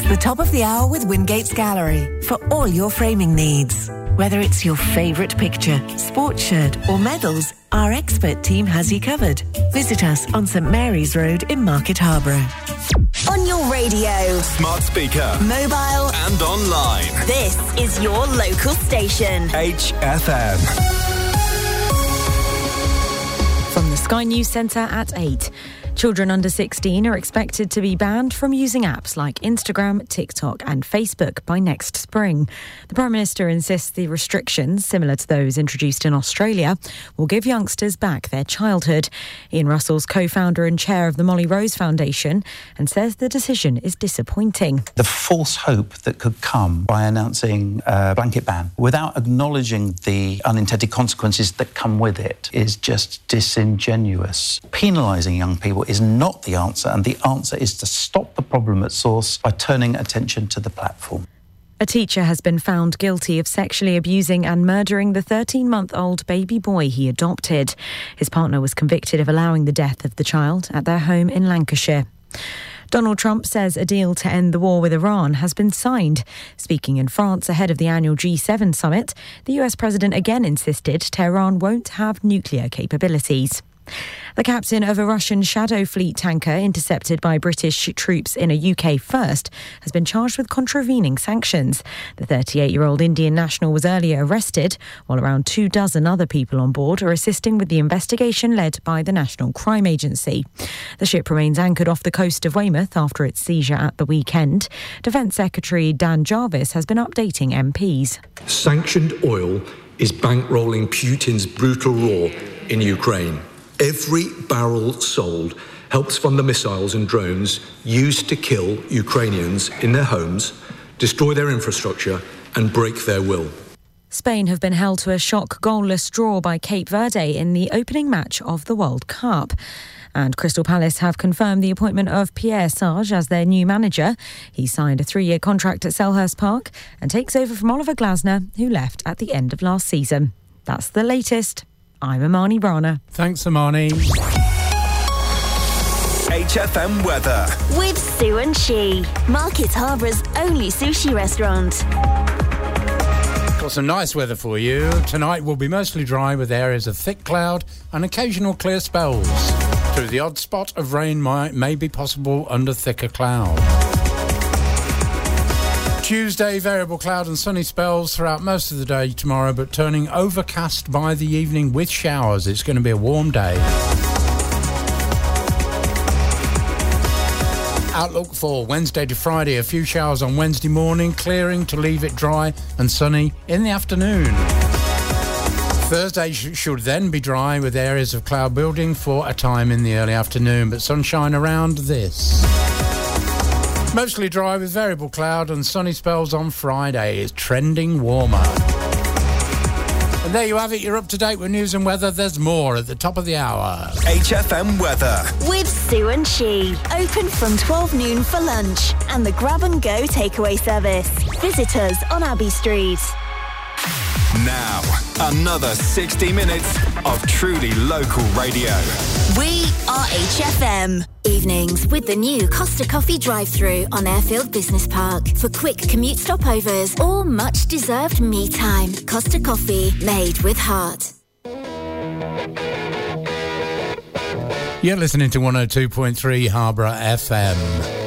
The top of the hour with Wingate's Gallery for all your framing needs. Whether it's your favourite picture, sports shirt or medals, our expert team has you covered. Visit us on St Mary's Road in Market Harborough. On your radio, smart speaker, mobile and online. This is your local station. HFM. From the Sky News Centre at 8. Children under 16 are expected to be banned from using apps like Instagram, TikTok and Facebook by next spring. The Prime Minister insists the restrictions, similar to those introduced in Australia, will give youngsters back their childhood. Ian Russell's co-founder and chair of the Molly Rose Foundation and says the decision is disappointing. The false hope that could come by announcing a blanket ban without acknowledging the unintended consequences that come with it is just disingenuous. Penalising young people is not the answer, and the answer is to stop the problem at source by turning attention to the platform. A teacher has been found guilty of sexually abusing and murdering the 13-month-old baby boy he adopted. His partner was convicted of allowing the death of the child at their home in Lancashire. Donald Trump says a deal to end the war with Iran has been signed. Speaking in France ahead of the annual G7 summit, the US president again insisted Tehran won't have nuclear capabilities. The captain of a Russian Shadow Fleet tanker intercepted by British troops in a UK first has been charged with contravening sanctions. The 38-year-old Indian national was earlier arrested, while around 24 other people on board are assisting with the investigation led by the National Crime Agency. The ship remains anchored off the coast of Weymouth after its seizure at the weekend. Defence Secretary Dan Jarvis has been updating MPs. Sanctioned oil is bankrolling Putin's brutal war in Ukraine. Every barrel sold helps fund the missiles and drones used to kill Ukrainians in their homes, destroy their infrastructure and break their will. Spain have been held to a shock goalless draw by Cape Verde in the opening match of the World Cup. And Crystal Palace have confirmed the appointment of Pierre Sarge as their new manager. He signed a 3-year contract at Selhurst Park and takes over from Oliver Glasner, who left at the end of last season. That's the latest. I'm Amani Brana. Thanks, Amani. HFM weather. With Sue and She, Market Harbour's only sushi restaurant. Got some nice weather for you. Tonight will be mostly dry with areas of thick cloud and occasional clear spells. Through the odd spot of rain may be possible under thicker cloud. Tuesday, variable cloud and sunny spells throughout most of the day tomorrow, but turning overcast by the evening with showers. It's going to be a warm day. Outlook for Wednesday to Friday, a few showers on Wednesday morning, clearing to leave it dry and sunny in the afternoon. Thursday should then be dry with areas of cloud building for a time in the early afternoon, but sunshine around this. Mostly dry with variable cloud and sunny spells on Friday. It's trending warmer. And there you have it. You're up to date with news and weather. There's more at the top of the hour. HFM weather. With Sue and She. Open from 12 noon for lunch and the grab and go takeaway service. Visit us on Abbey Street. Now, another 60 minutes of truly local radio. We are HFM. Evenings with the new Costa Coffee drive-thru on Airfield Business Park for quick commute stopovers or much-deserved me time. Costa Coffee, made with heart. You're listening to 102.3 Harborough FM.